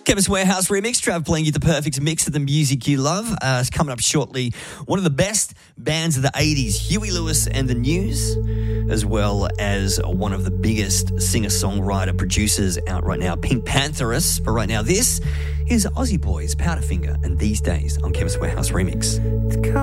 Chemist Warehouse remix, Trav playing you the perfect mix of the music you love. It's coming up shortly. One of the best bands of the 80s, Huey Lewis and the News, as well as one of the biggest singer-songwriter producers out right now, Pink Pantheress. But right now, this is Aussie Boys, Powderfinger, and These Days on Chemist Warehouse remix.